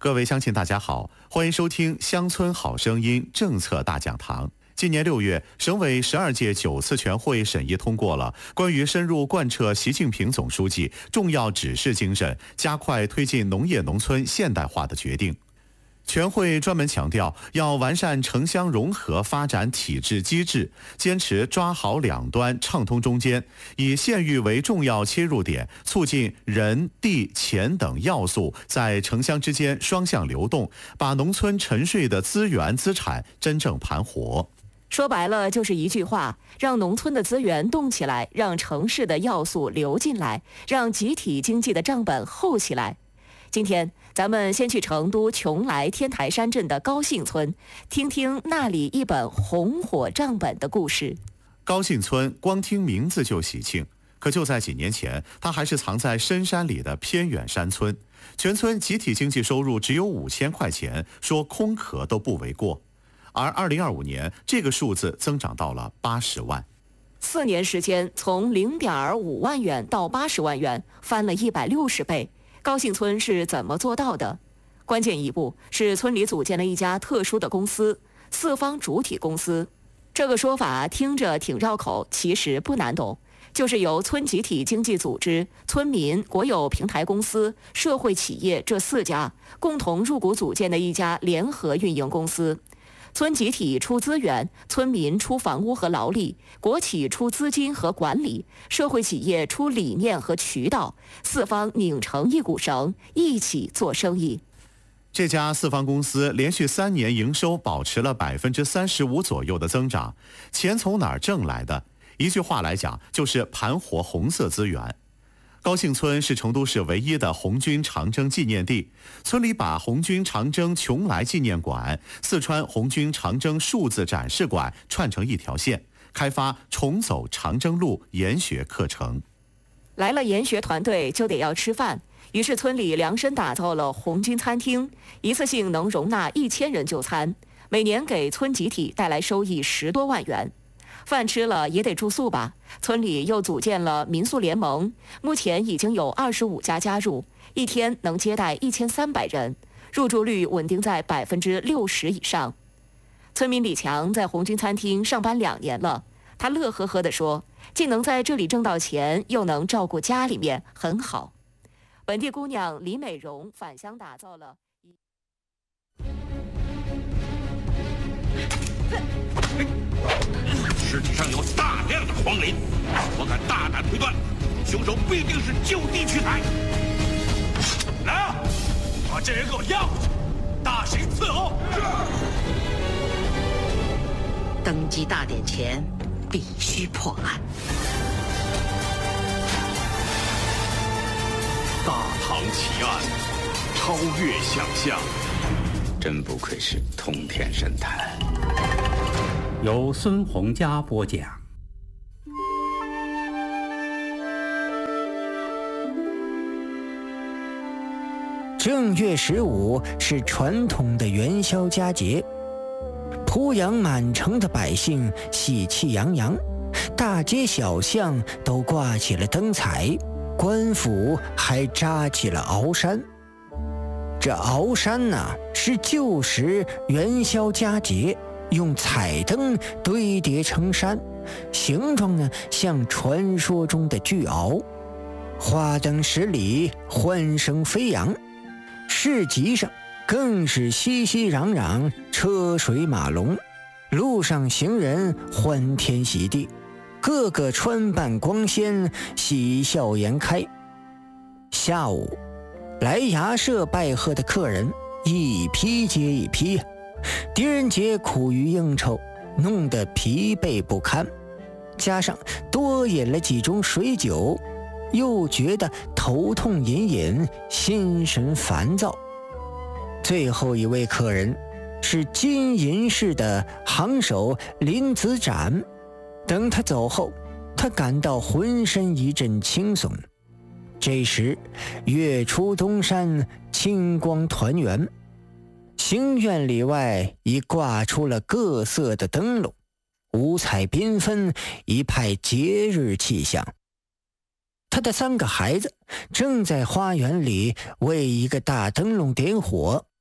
各位乡亲大家好，欢迎收听乡村好声音政策大讲堂。今年6月，省委12届9次全会审议通过了关于深入贯彻习近平总书记重要指示精神，加快推进农业农村现代化的决定。全会专门强调，要完善城乡融合发展体制机制，坚持抓好两端畅通中间，以县域为重要切入点，促进人、地、钱等要素在城乡之间双向流动，把农村沉睡的资源资产真正盘活。 说白了就是一句话，让农村的资源动起来，让城市的要素流进来，让集体经济的账本厚起来。今天咱们先去成都邛崃天台山镇的高兴村，听听那里一本红火账本的故事。 高兴村光听名字就喜庆，可就在几年前，它还是藏在深山里的偏远山村，全村集体经济收入只有5000块钱，说空壳都不为过。而2025年，这个数字增长到了80万。 4年时间，从0.5万元到80万元，翻了160倍。高兴村是怎么做到的？关键一步是村里组建了一家特殊的公司——四方主体公司。这个说法听着挺绕口，其实不难懂，就是由村集体经济组织、村民、国有平台公司、社会企业这4家共同入股组建的一家联合运营公司。村集体出资源，村民出房屋和劳力，国企出资金和管理，社会企业出理念和渠道，四方拧成一股绳，一起做生意。 这家四方公司连续3年营收保持了35%左右的增长，钱从哪儿挣来的？一句话来讲，就是盘活红色资源。高兴村是成都市唯一的红军长征纪念地，村里把红军长征邛崃纪念馆、四川红军长征数字展示馆串成一条线，开发重走长征路研学课程。 来了研学团队就得要吃饭，于是村里量身打造了红军餐厅，一次性能容纳1000人就餐，每年给村集体带来收益10多万元。饭吃了也得住宿吧，村里又组建了民宿联盟，目前已经有25家加入，一天能接待1300人，入住率稳定在60%以上。村民李强在红军餐厅上班2年了，他乐呵呵地说，既能在这里挣到钱，又能照顾家里面，很好。本地姑娘李美荣返乡打造了尸体上有大量的黄磷，我敢大胆推断，凶手必定是就地取材。来啊，把这人给我押回去，大刑伺候。 登基大典前必须破案。 大唐奇案，超越想象， 真不愧是通天神探。 由孙洪佳播讲。 正月15是传统的元宵佳节，濮阳满城的百姓喜气洋洋，大街小巷都挂起了灯彩，官府还扎起了鳌山。这鳌山呢，是旧时元宵佳节用彩灯堆叠成山，形状呢像传说中的巨鳌，花灯10里，欢声飞扬。市集上更是熙熙攘攘，车水马龙，路上行人欢天喜地，个个穿扮光鲜，喜笑颜开。下午，来衙社拜贺的客人一批接一批，狄仁杰苦于应酬，弄得疲惫不堪，加上多饮了几盅水酒，又觉得头痛隐隐，心神烦躁。最后一位客人是金银市的行首林子展，等他走后，他感到浑身一阵轻松。这时月出东山，清光团圆，行院里外已挂出了各色的灯笼，五彩缤纷，一派节日气象。他的3个孩子正在花园里为一个大灯笼点火，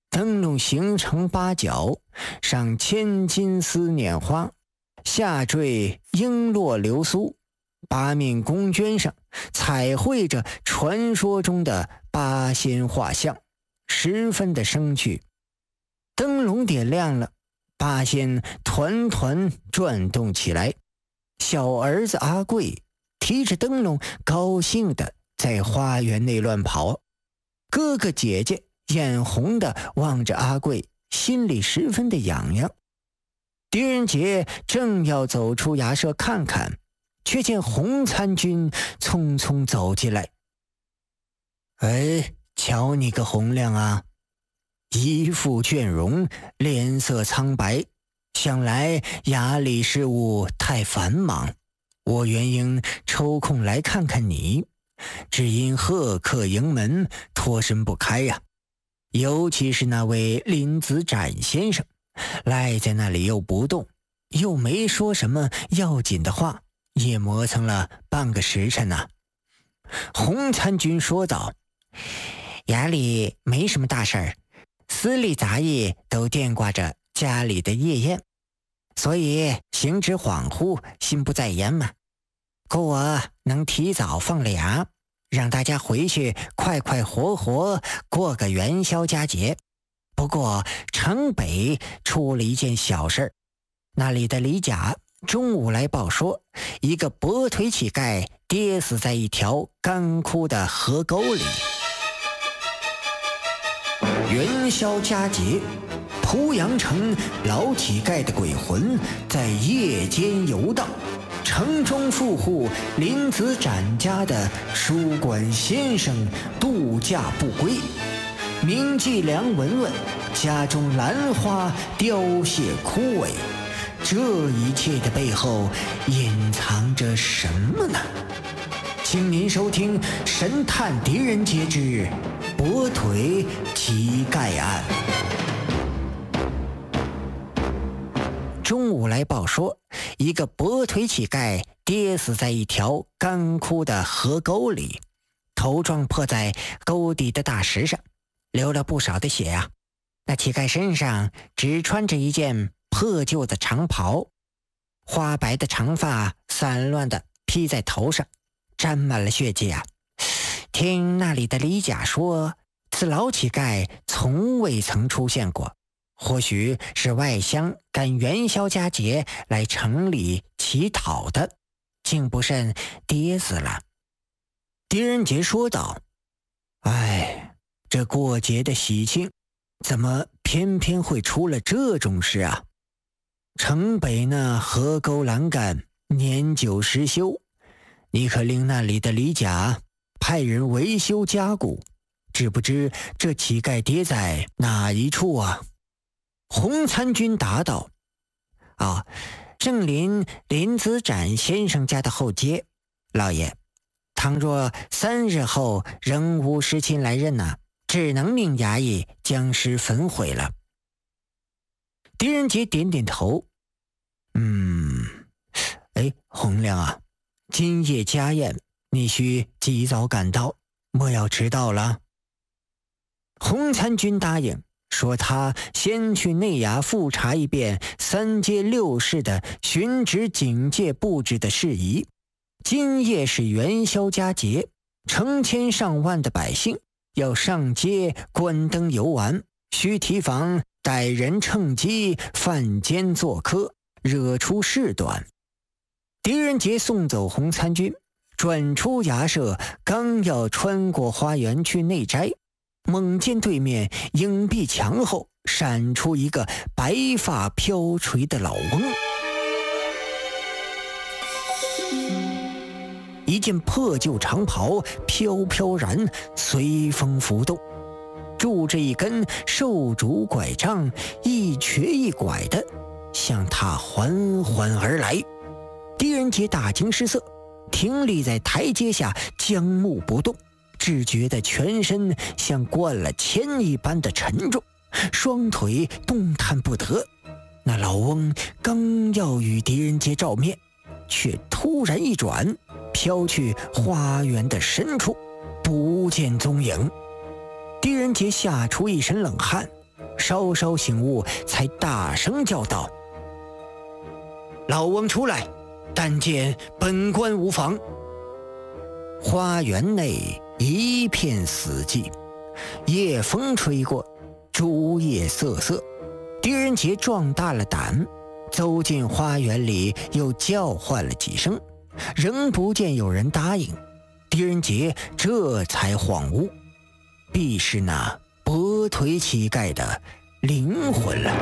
灯笼形成八角，上千金丝捻花，下坠璎珞流苏，八面宫绢上彩绘着传说中的八仙画像，十分的生趣。灯笼点亮了，八仙团团转动起来。小儿子阿贵提着灯笼，高兴地在花园内乱跑。哥哥姐姐眼红地望着阿贵，心里十分的痒痒。狄仁杰正要走出衙舍看看，却见洪参军匆匆走进来。哎，瞧你个洪亮啊，一副倦容，脸色苍白，想来衙里事务太繁忙，我原应抽空来看看你，只因贺客迎门，脱身不开呀。尤其是那位林子展先生，赖在那里又不动，又没说什么要紧的话，也磨蹭了半个时辰呢。洪参军说道：衙里没什么大事儿，司隶杂役都惦挂着家里的夜宴，所以行止恍惚，心不在焉嘛。故我能提早放了衙，让大家回去快快活活过个元宵佳节。不过城北出了一件小事，那里的李甲中午来报说，一个跛腿乞丐跌死在一条干枯的河沟里。元宵佳节，濮阳城老乞丐的鬼魂在夜间游荡，城中富户林子展家的书馆先生度假不归，名妓梁文文家中兰花凋谢枯萎，这一切的背后隐藏着什么呢？请您收听《神探狄仁杰之跛腿乞丐案》。中午来报说，一个跛腿乞丐跌死在一条干枯的河沟里，头撞破在沟底的大石上，流了不少的血啊。那乞丐身上只穿着一件破旧的长袍，花白的长发散乱地披在头上，沾满了血迹啊。听那里的李甲说，此老乞丐从未曾出现过，或许是外乡赶元宵佳节来城里乞讨的，竟不慎跌死了。狄仁杰说道：哎，这过节的喜庆，怎么偏偏会出了这种事啊？城北那河沟栏杆年久失修，你可令那里的李甲派人维修加固，知不知这乞丐跌在哪一处啊？洪参军答道：正临林子展先生家的后街，老爷，倘若3日后仍无尸亲来认呐，只能命衙役将尸焚毁了。狄仁杰点点头，洪亮啊，今夜家宴，你需及早赶到，莫要迟到了。洪参军答应，说他先去内衙复查一遍3街6市的巡职警戒布置的事宜。今夜是元宵佳节，成千上万的百姓要上街观灯游玩，需提防歹人趁机犯奸作科，惹出事端。狄仁杰送走洪参军，转出衙舍，刚要穿过花园去内斋，猛见对面影壁墙后闪出一个白发飘垂的老翁，一件破旧长袍飘飘然随风浮动，拄着一根瘦竹拐杖，一瘸一拐的向他缓缓而来。狄仁杰大惊失色，停立在台阶下，僵木不动，只觉得全身像灌了铅一般的沉重，双腿动弹不得。那老翁刚要与狄仁杰照面，却突然一转，飘去花园的深处，不见踪影。狄仁杰吓出一身冷汗， 稍稍醒悟，才大声叫道：“老翁出来，但见本官无妨。”花园内一片死寂，夜风吹过，竹叶瑟瑟。狄仁杰壮大了胆，走进花园里，又叫唤了几声，仍不见有人答应。狄仁杰这才恍悟，必是那跛腿乞丐的灵魂了。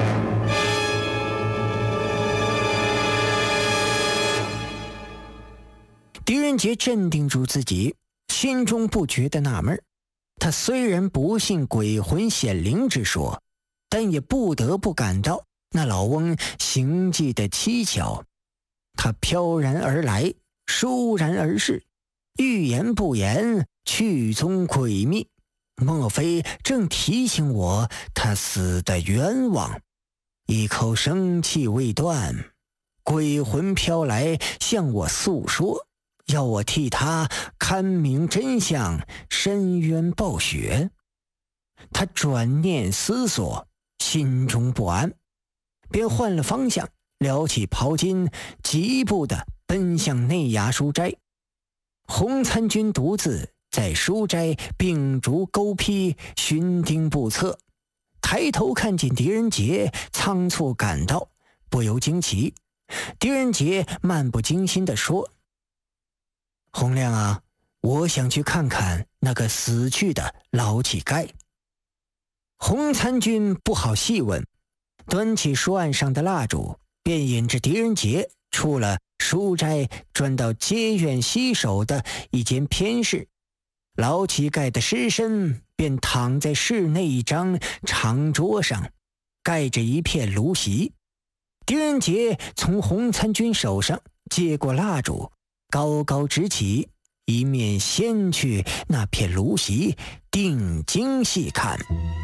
狄仁杰镇定住自己，心中不觉得纳闷。他虽然不信鬼魂显灵之说，但也不得不感到那老翁行迹的蹊跷。他飘然而来，倏然而逝，欲言不言，去踪诡秘，莫非正提醒我他死的冤枉？一口生气未断，鬼魂飘来向我诉说，要我替他勘明真相，伸冤报雪。他转念思索，心中不安，便换了方向，撩起袍襟，疾步地奔向内衙书斋。洪参军独自在书斋秉烛勾批，寻丁不测，抬头看见狄仁杰，仓促赶到，不由惊奇。狄仁杰漫不经心地说：“洪亮啊，我想去看看那个死去的老乞丐。”洪参军不好细问，端起书案上的蜡烛，便引着狄仁杰出了书斋，转到街院西首的一间偏室。老乞丐的尸身便躺在室内一张长桌上，盖着一片芦席。狄仁杰从洪参军手上接过蜡烛，高高直起，一面掀去那片芦席，定睛细看。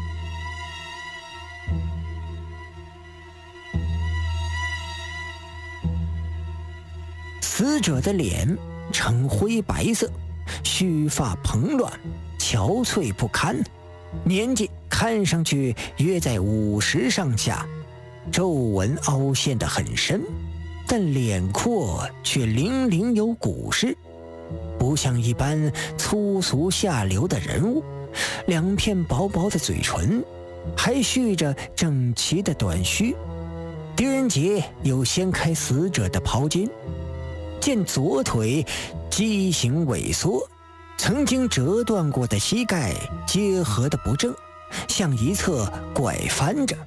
死者的脸呈灰白色，须发蓬乱，憔悴不堪，年纪看上去约在50上下，皱纹凹陷得很深，但脸廓却零零有古式，不像一般粗俗下流的人物。两片薄薄的嘴唇，还蓄着整齐的短须。狄仁杰又掀开死者的袍襟，见左腿畸形萎缩，曾经折断过的膝盖结合得不正，向一侧拐翻着。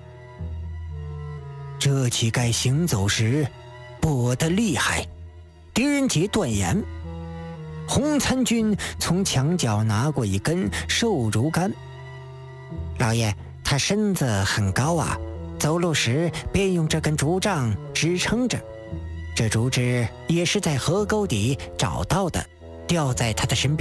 这乞丐行走时跛得厉害，狄仁杰断言。洪参军从墙角拿过一根瘦竹竿：“老爷，他身子很高啊，走路时便用这根竹杖支撑着。这竹枝也是在河沟底找到的，吊在他的身边。”